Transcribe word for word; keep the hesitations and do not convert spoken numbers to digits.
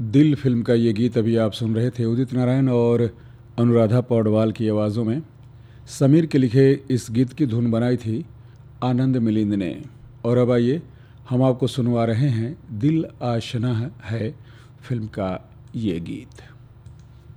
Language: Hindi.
दिल फिल्म का ये गीत अभी आप सुन रहे थे उदित नारायण और अनुराधा पौडवाल की आवाज़ों में। समीर के लिखे इस गीत की धुन बनाई थी आनंद मिलिंद ने। और अब आइए हम आपको सुनवा रहे हैं दिल आशना है फिल्म का ये गीत।